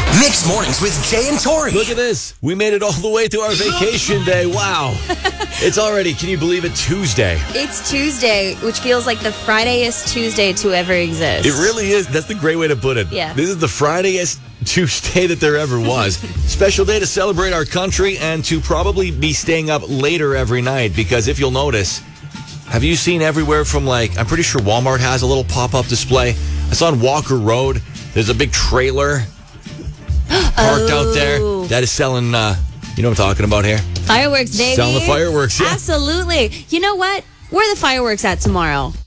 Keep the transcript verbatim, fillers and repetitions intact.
Mixed Mornings with Jay and Tori. Look at this. We made it all the way through our vacation day. Wow. It's already, can you believe it, Tuesday? It's Tuesday, which feels like the Fridayest Tuesday to ever exist. It really is. That's the great way to put it. Yeah. This is the Fridayest Tuesday that there ever was. Special day to celebrate our country and to probably be staying up later every night because if you'll notice, have you seen everywhere from like, I'm pretty sure Walmart has a little pop-up display. I saw on Walker Road, there's a big trailer parked oh. out there that is selling, uh, you know what I'm talking about here? Fireworks, baby. Selling the fireworks, yeah. Absolutely. You know what? Where are the fireworks at tomorrow?